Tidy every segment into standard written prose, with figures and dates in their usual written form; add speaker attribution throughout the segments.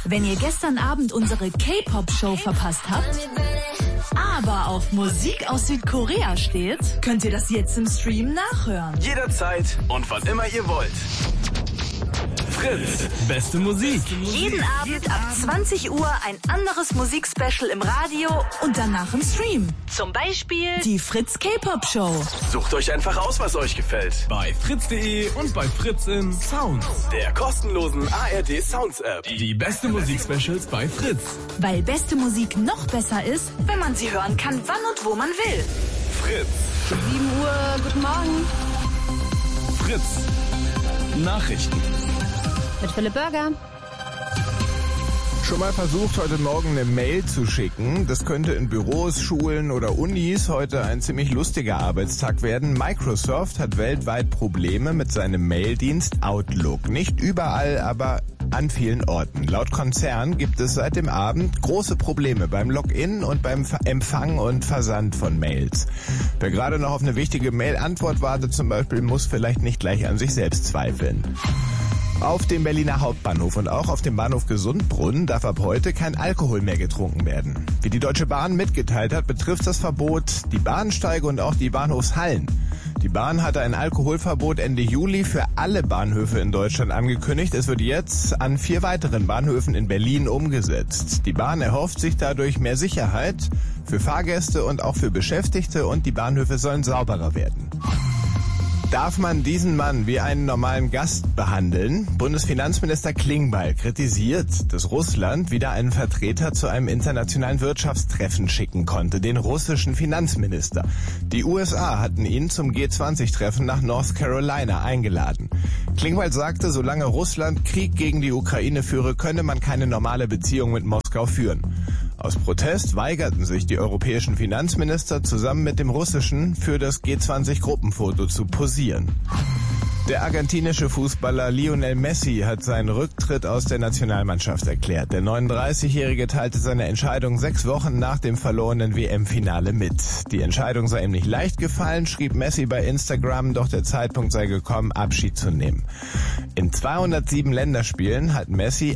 Speaker 1: Wenn ihr gestern Abend unsere K-Pop-Show verpasst habt, aber auf Musik aus Südkorea steht, könnt ihr das jetzt im Stream nachhören.
Speaker 2: Jederzeit und wann immer ihr wollt. Fritz, beste Musik.
Speaker 1: Jeden Abend ab 20 Uhr ein anderes Musikspecial im Radio und danach im Stream. Zum Beispiel die Fritz K-Pop Show.
Speaker 2: Sucht euch einfach aus, was euch gefällt.
Speaker 3: Bei fritz.de und bei Fritz in Sounds,
Speaker 2: der kostenlosen ARD Sounds App.
Speaker 3: Die beste Musik-Specials bei Fritz.
Speaker 1: Weil beste Musik noch besser ist, wenn man sie hören kann, wann und wo man will.
Speaker 2: Fritz.
Speaker 1: 7 Uhr, guten Morgen.
Speaker 3: Fritz. Nachrichten.
Speaker 4: Mit Philipp Burger.
Speaker 5: Schon mal versucht, heute Morgen eine Mail zu schicken. Das könnte in Büros, Schulen oder Unis heute ein ziemlich lustiger Arbeitstag werden. Microsoft hat weltweit Probleme mit seinem Maildienst Outlook. Nicht überall, aber an vielen Orten. Laut Konzern gibt es seit dem Abend große Probleme beim Login und beim Empfang und Versand von Mails. Wer gerade noch auf eine wichtige Mail-Antwort wartet zum Beispiel, muss vielleicht nicht gleich an sich selbst zweifeln. Auf dem Berliner Hauptbahnhof und auch auf dem Bahnhof Gesundbrunnen darf ab heute kein Alkohol mehr getrunken werden. Wie die Deutsche Bahn mitgeteilt hat, betrifft das Verbot die Bahnsteige und auch die Bahnhofshallen. Die Bahn hatte ein Alkoholverbot Ende Juli für alle Bahnhöfe in Deutschland angekündigt. Es wird jetzt an 4 weiteren Bahnhöfen in Berlin umgesetzt. Die Bahn erhofft sich dadurch mehr Sicherheit für Fahrgäste und auch für Beschäftigte und die Bahnhöfe sollen sauberer werden. Darf man diesen Mann wie einen normalen Gast behandeln? Bundesfinanzminister Klingbeil kritisiert, dass Russland wieder einen Vertreter zu einem internationalen Wirtschaftstreffen schicken konnte, den russischen Finanzminister. Die USA hatten ihn zum G20-Treffen nach North Carolina eingeladen. Klingbeil sagte, solange Russland Krieg gegen die Ukraine führe, könne man keine normale Beziehung mit Moskau führen. Aus Protest weigerten sich die europäischen Finanzminister zusammen mit dem russischen für das G20-Gruppenfoto zu posieren. Der argentinische Fußballer Lionel Messi hat seinen Rücktritt aus der Nationalmannschaft erklärt. Der 39-Jährige teilte seine Entscheidung 6 Wochen nach dem verlorenen WM-Finale mit. Die Entscheidung sei ihm nicht leicht gefallen, schrieb Messi bei Instagram, doch der Zeitpunkt sei gekommen, Abschied zu nehmen. In 207 Länderspielen hat Messi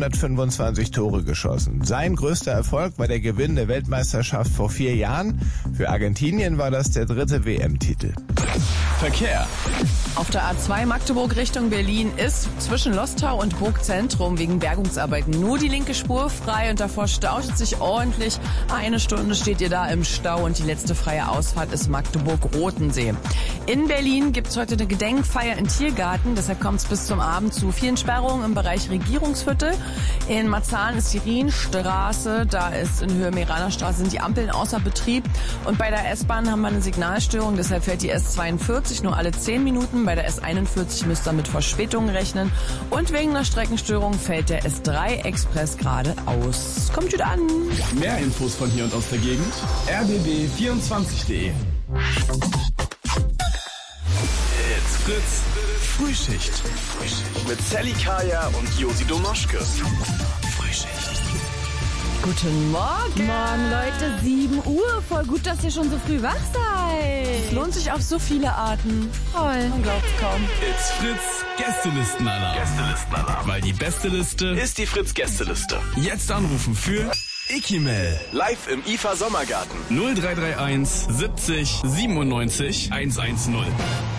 Speaker 5: 125 Tore geschossen. Sein größter Erfolg war der Gewinn der Weltmeisterschaft vor 4 Jahren. Für Argentinien war das der 3. WM-Titel.
Speaker 3: Verkehr.
Speaker 6: Auf der A2 Magdeburg Richtung Berlin ist zwischen Lostau und Burgzentrum wegen Bergungsarbeiten nur die linke Spur frei und davor staut es sich ordentlich. 1 Stunde steht ihr da im Stau und die letzte freie Ausfahrt ist Magdeburg-Rotensee. In Berlin gibt es heute eine Gedenkfeier im Tiergarten, deshalb kommt es bis zum Abend zu vielen Sperrungen im Bereich Regierungsviertel. In Marzahn ist die Rienstraße, da ist in Höhe Meraner Straße sind die Ampeln außer Betrieb und bei der S-Bahn haben wir eine Signalstörung, deshalb fährt die S42 nur alle 10 Minuten. Bei der S41 müsst ihr mit Verspätungen rechnen. Und wegen einer Streckenstörung fällt der S3 Express gerade aus. Kommt gut an.
Speaker 3: Mehr Infos von hier und aus der Gegend. rbb24.de.
Speaker 2: It's Fritz Frühschicht. Mit Sally Kaya und Josi Domoschke. Frühschicht.
Speaker 6: Guten Morgen.
Speaker 4: Morgen, Leute, 7 Uhr. Voll gut, dass ihr schon so früh wach seid.
Speaker 6: Es lohnt sich auf so viele Arten.
Speaker 4: Toll.
Speaker 6: Man glaubt's kaum.
Speaker 3: It's Fritz Gästelistenalarm. Weil die beste Liste
Speaker 2: Ist die Fritz Gästeliste.
Speaker 3: jetzt anrufen für Ikimel.
Speaker 2: Live im IFA Sommergarten.
Speaker 3: 0331 70 97 110.